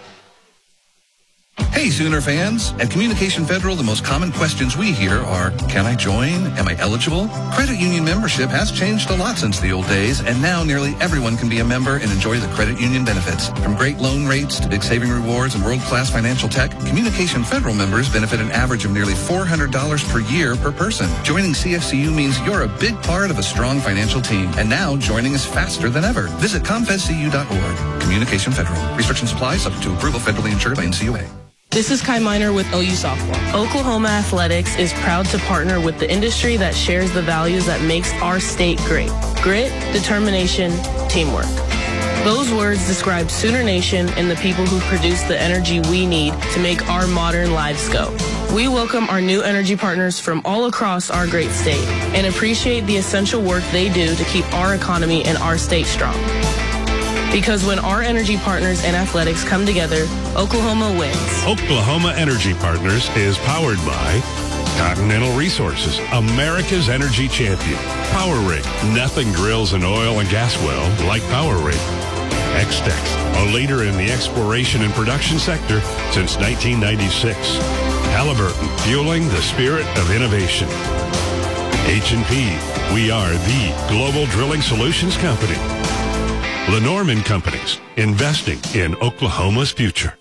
Speaker 14: Hey, Sooner fans. At Communication Federal, the most common questions we hear are, can I join? Am I eligible? Credit union membership has changed a lot since the old days, and now nearly everyone can be a member and enjoy the credit union benefits. From great loan rates to big saving rewards and world-class financial tech, Communication Federal members benefit an average of nearly $400 per year per person. Joining CFCU means you're a big part of a strong financial team, and now joining is faster than ever. Visit ComFedCU.org. Communication Federal. Restrictions apply, subject to approval, federally insured by NCUA.
Speaker 15: This is Kai Miner with OU Softball. Oklahoma Athletics is proud to partner with the industry that shares the values that makes our state great. Grit, determination, teamwork. Those words describe Sooner Nation and the people who produce the energy we need to make our modern lives go. We welcome our new energy partners from all across our great state and appreciate the essential work they do to keep our economy and our state strong. Because when our energy partners and athletics come together, Oklahoma wins.
Speaker 16: Oklahoma Energy Partners is powered by Continental Resources, America's energy champion. Power Rig, nothing drills an oil and gas well like Power Rig. X-Tex, a leader in the exploration and production sector since 1996. Halliburton, fueling the spirit of innovation. H&P, we are the global drilling solutions company. Lenormand Companies, investing in Oklahoma's future.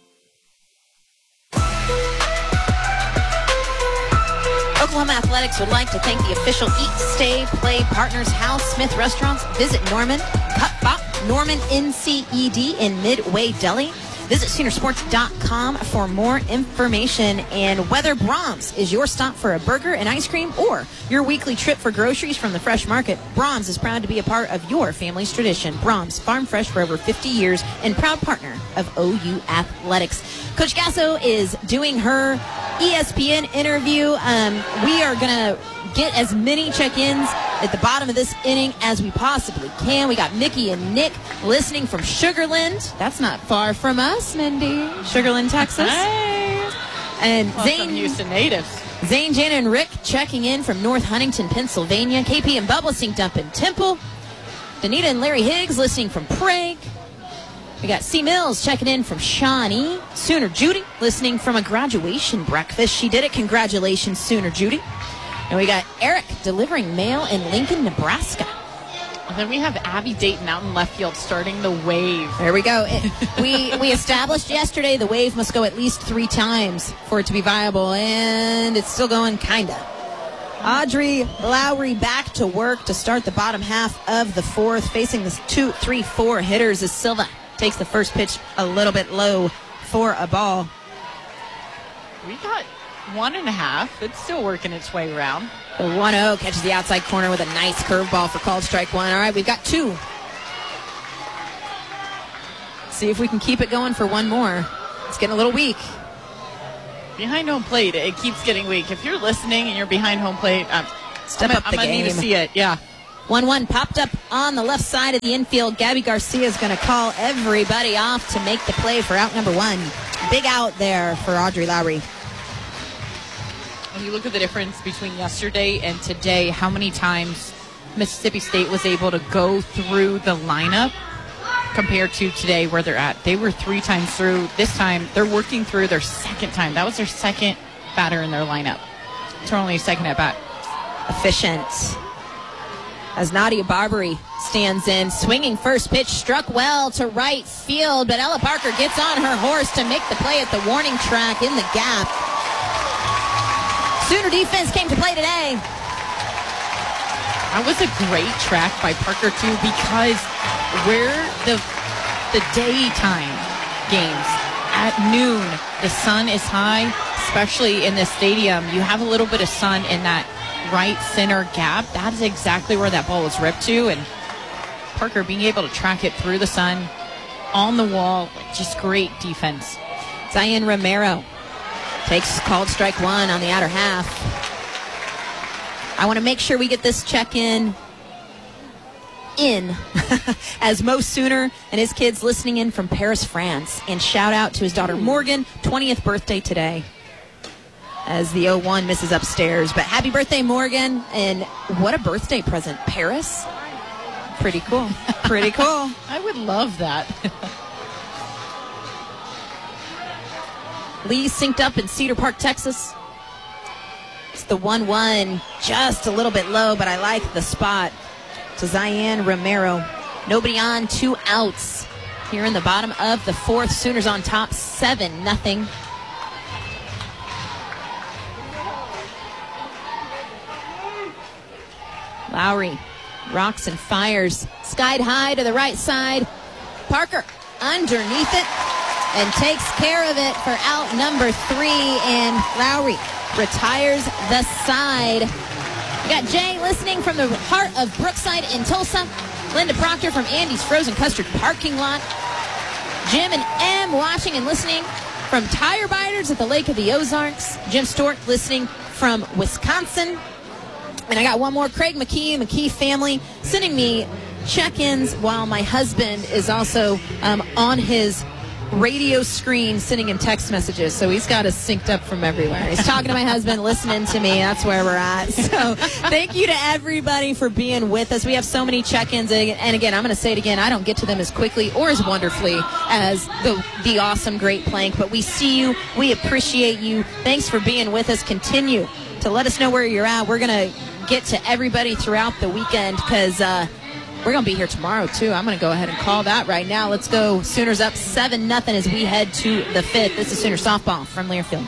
Speaker 4: Oklahoma Athletics would like to thank the official Eat, Stay, Play partners, Hal Smith Restaurants. Visit Norman, Cup Bop, Norman NCED in Midway Deli. Visit Soonersports.com for more information. And whether Brahms is your stop for a burger and ice cream or your weekly trip for groceries from the fresh market, Brahms is proud to be a part of your family's tradition. Brahms, farm fresh for over 50 years and proud partner of OU Athletics. Coach Gasso is doing her ESPN interview. We are going to get as many check-ins at the bottom of this inning as we possibly can. We got Mickey and Nick listening from Sugar Land. That's not far from us, Mindy. Sugar Land, Texas.
Speaker 5: Hey.
Speaker 4: And
Speaker 5: Welcome,
Speaker 4: Zane,
Speaker 5: Houston natives.
Speaker 4: Zane, Jana, and Rick checking in from North Huntington, Pennsylvania. KP and Bubba synced up in Temple. Danita and Larry Higgs listening from Prague. We got C. Mills checking in from Shawnee. Sooner Judy listening from a graduation breakfast. She did it. Congratulations, Sooner Judy. And we got Eric delivering mail in Lincoln, Nebraska.
Speaker 5: And then we have Abby Dayton out in left field starting the wave.
Speaker 4: There we go. We established yesterday the wave must go at least 3 times for it to be viable, and it's still going kinda. Audrey Lowry back to work to start the bottom half of the 4th, facing the 2, 3, 4 hitters as Silva takes the first pitch a little bit low for a ball.
Speaker 5: We got 1.5. It's still working its way around.
Speaker 4: The 1-0 catches the outside corner with a nice curveball for called strike 1. All right, we've got 2. See if we can keep it going for one more. It's getting a little weak.
Speaker 5: Behind home plate, it keeps getting weak. If you're listening and you're behind home plate,
Speaker 4: Step up the game.
Speaker 5: I'm going to need to see it, yeah.
Speaker 4: 1-1 popped up on the left side of the infield. Gabby Garcia is going to call everybody off to make the play for out number 1. Big out there for Audrey Lowry.
Speaker 5: When you look at the difference between yesterday and today, how many times Mississippi State was able to go through the lineup compared to today where they're at. They were 3 times through. This time, they're working through their second time. That was their second batter in their lineup. It's only a second at bat.
Speaker 4: Efficient. As Nadia Barbary stands in, swinging first pitch, struck well to right field, but Ella Parker gets on her horse to make the play at the warning track in the gap. Sooner defense came to play today.
Speaker 5: That was a great track by Parker, too, because where the daytime games at noon, the sun is high, especially in this stadium. You have a little bit of sun in that right center gap. That is exactly where that ball was ripped to, and Parker being able to track it through the sun on the wall, just great defense.
Speaker 4: Diane Romero takes called strike 1 on the outer half. I want to make sure we get this check-in as Mo Sooner and his kids listening in from Paris, France. And shout out to his daughter Morgan, 20th birthday today, as the 0-1 misses upstairs. But happy birthday, Morgan. And what a birthday present. Paris? Pretty cool. Pretty cool.
Speaker 5: I would love that.
Speaker 4: Lee synced up in Cedar Park, Texas. It's the 1-1, just a little bit low, but I like the spot to Zion Romero. Nobody on, 2 outs here in the bottom of the 4th. Sooners on top, 7-0. Lowry rocks and fires. Skied high to the right side. Parker underneath it and takes care of it for out number 3. And Lowry retires the side. We got Jay listening from the heart of Brookside in Tulsa. Linda Proctor from Andy's Frozen Custard parking lot. Jim and Em watching and listening from Tire Biters at the Lake of the Ozarks. Jim Stork listening from Wisconsin. And I got one more, Craig McKee family, sending me check-ins while my husband is also on his radio screen sending him text messages. So he's got us synced up from everywhere. He's talking to my husband, listening to me. That's where we're at. So thank you to everybody for being with us. We have so many check-ins. And again, I'm going to say it again, I don't get to them as quickly or as wonderfully as the awesome, great Plank. But we see you. We appreciate you. Thanks for being with us. Continue to let us know where you're at. We're going to get to everybody throughout the weekend because we're going to be here tomorrow, too. I'm going to go ahead and call that right now. Let's go. Sooners up 7-0 as we head to the 5th. This is Sooner Softball from Learfield.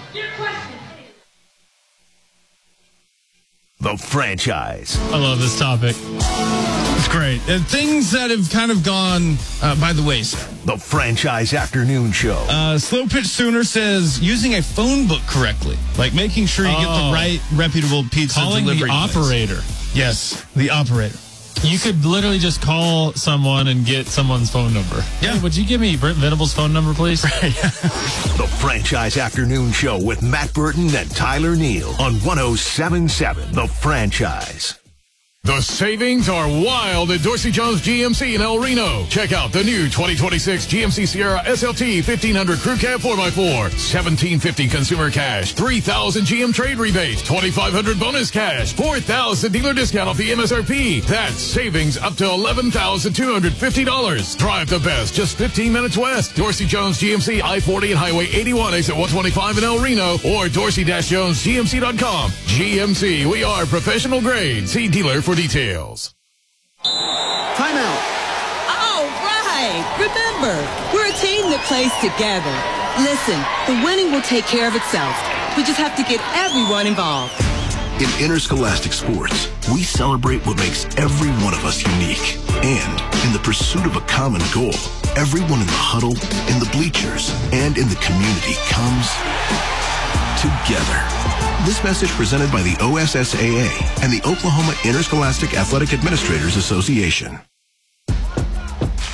Speaker 10: The franchise.
Speaker 17: I love this topic. It's great. And things that have kind of gone by the wayside.
Speaker 10: The Franchise Afternoon Show.
Speaker 17: Slow Pitch Sooner says using a phone book correctly, like making sure you get the right reputable pizza delivery.
Speaker 18: Calling the operator.
Speaker 17: Yes, the operator.
Speaker 18: You could literally just call someone and get someone's phone number. Yeah. Hey, would you give me Brent Venable's phone number, please?
Speaker 10: The Franchise Afternoon Show with Matt Burton and Tyler Neal on 107.7 The Franchise.
Speaker 19: The savings are wild at Dorsey Jones GMC in El Reno. Check out the new 2026 GMC Sierra SLT 1500 Crew Cab 4x4. $1,750 consumer cash. $3,000 GM trade rebate. $2,500 bonus cash. $4,000 dealer discount off the MSRP. That's savings up to $11,250. Drive the best just 15 minutes west. Dorsey Jones GMC I-40 and Highway 81 exit 125 in El Reno or dorsey-jonesgmc.com. GMC, we are professional grade. See dealer for details.
Speaker 20: Timeout. All right. Remember, we're a team that plays together. Listen, the winning will take care of itself. We just have to get everyone involved.
Speaker 3: In interscholastic sports, we celebrate what makes every one of us unique. And in the pursuit of a common goal, everyone in the huddle, in the bleachers, and in the community comes together. This message presented by the OSSAA and the Oklahoma Interscholastic Athletic Administrators Association.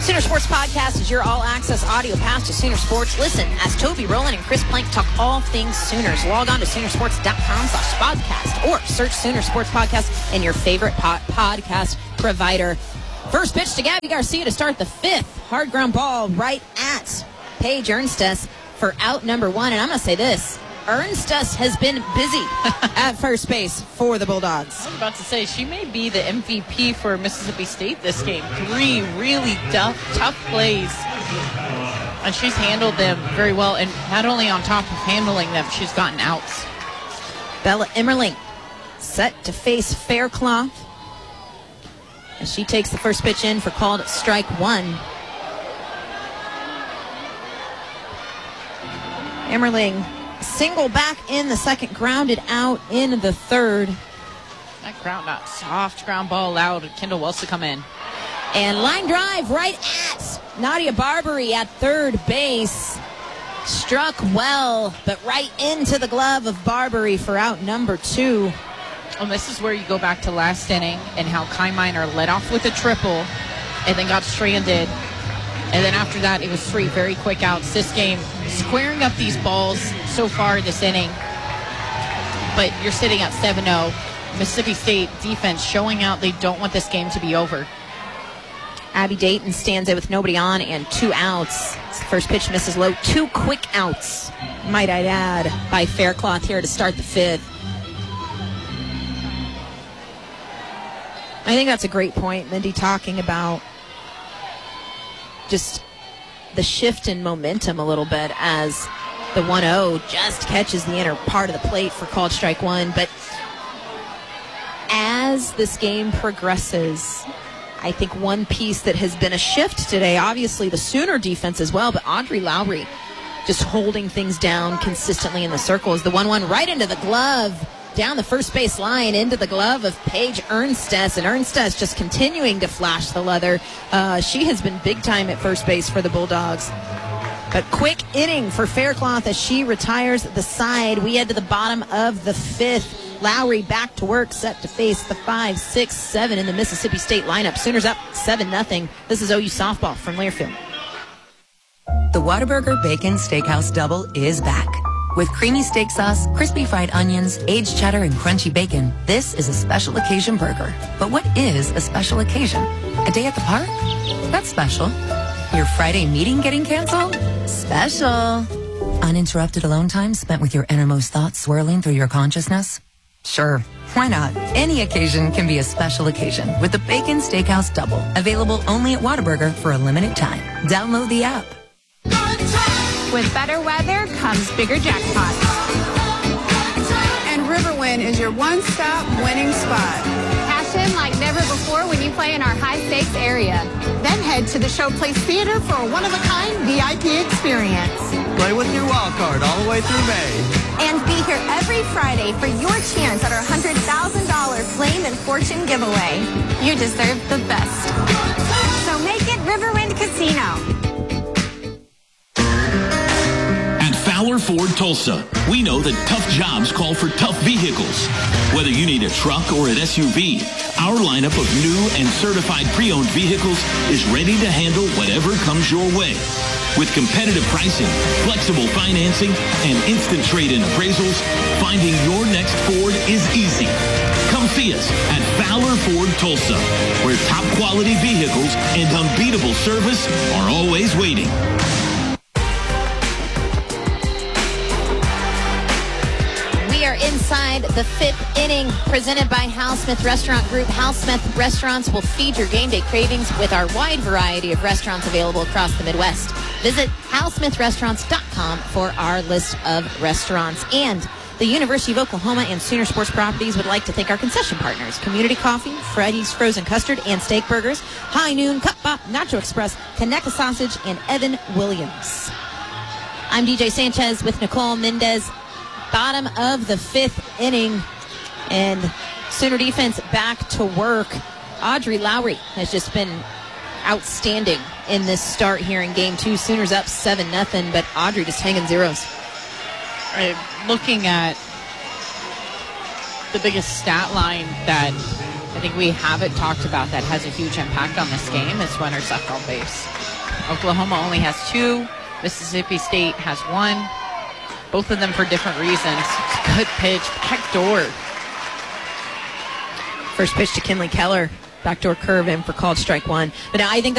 Speaker 4: Sooner Sports Podcast is your all-access audio pass to Sooner Sports. Listen as Toby Rowland and Chris Plank talk all things Sooners. Log on to Soonersports.com/podcast or search Sooner Sports Podcast in your favorite podcast provider. First pitch to Gabby Garcia to start the fifth. Hard ground ball right at Paige Ernstes for out number one. And I'm going to say this. Ernstes has been busy at first base for the Bulldogs.
Speaker 5: I was about to say, she may be the MVP for Mississippi State this game. 3 really tough plays. And she's handled them very well. And not only on top of handling them, she's gotten outs.
Speaker 4: Bella Emmerling set to face Faircloth. As she takes the first pitch in for called strike one. Emmerling single back in the second, grounded out in the third.
Speaker 5: That soft ground ball allowed Kendall Wells to come in.
Speaker 4: And line drive right at Nadia Barbary at third base. Struck well, but right into the glove of Barbary for out number 2.
Speaker 5: And this is where you go back to last inning and how Kai Minor led off with a triple and then got stranded. And then after that, it was 3 very quick outs. This game, squaring up these balls so far this inning. But you're sitting at 7-0. Mississippi State defense showing out they don't want this game to be over.
Speaker 4: Abby Dayton stands there with nobody on and 2 outs. First pitch misses low. 2 quick outs, might I add, by Faircloth here to start the fifth. I think that's a great point, Mindy, talking about just the shift in momentum a little bit as the 1-0 just catches the inner part of the plate for called strike one. But as this game progresses, I think one piece that has been a shift today, obviously the Sooner defense as well, but Audrey Lowry just holding things down consistently in the circle is the 1-1 right into the glove. Down the first base line into the glove of Paige Ernstes, and Ernstes just continuing to flash the leather. She has been big time at first base for the Bulldogs. But quick inning for Faircloth as she retires the side. We head to the bottom of the fifth. Lowry back to work, set to face the 5, 6, 7 in the Mississippi State lineup. Sooners up 7-0. This is OU softball from Learfield.
Speaker 21: The Whataburger Bacon Steakhouse Double is back. With creamy steak sauce, crispy fried onions, aged cheddar, and crunchy bacon, this is a special occasion burger. But what is a special occasion? A day at the park? That's special. Your Friday meeting getting canceled? Special. Uninterrupted alone time spent with your innermost thoughts swirling through your consciousness? Sure, why not? Any occasion can be a special occasion with the Bacon Steakhouse Double. Available only at Whataburger for a limited time. Download the app.
Speaker 22: With better weather comes bigger jackpots. And Riverwind is your one-stop winning spot. Cash in like never before when you play in our high-stakes area. Then head to the Showplace Theater for a one-of-a-kind VIP experience.
Speaker 23: Play with your wild card all the way through May.
Speaker 22: And be here every Friday for your chance at our $100,000 Flame and Fortune giveaway. You deserve the best. So make it Riverwind Casino.
Speaker 24: Fowler Ford Tulsa. We know that tough jobs call for tough vehicles. Whether you need a truck or an SUV, our lineup of new and certified pre-owned vehicles is ready to handle whatever comes your way. With competitive pricing, flexible financing, and instant trade-in appraisals, finding your next Ford is easy. Come see us at Fowler Ford Tulsa, where top quality vehicles and unbeatable service are always waiting.
Speaker 4: We are inside the fifth inning, presented by Hal Smith Restaurant Group. Hal Smith Restaurants will feed your game day cravings with our wide variety of restaurants available across the Midwest. Visit halsmithrestaurants.com for our list of restaurants. And the University of Oklahoma and Sooner Sports Properties would like to thank our concession partners: Community Coffee, Freddy's Frozen Custard and Steak Burgers, High Noon, Cup Bop, Nacho Express, Conecuh Sausage, and Evan Williams. I'm DJ Sanchez with Nicole Mendez. Bottom of the fifth inning, and Sooner defense back to work. Audrey Lowry has just been outstanding in this start here in game two. Sooners up 7-0, but Audrey just hanging zeros.
Speaker 5: Looking at the biggest stat line that I think we haven't talked about that has a huge impact on this game is runners left on base. Oklahoma only has 2. Mississippi State has 1. Both of them for different reasons. Good pitch. Backdoor.
Speaker 4: First pitch to Kinley Keller. Backdoor curve in for called strike 1. But now I think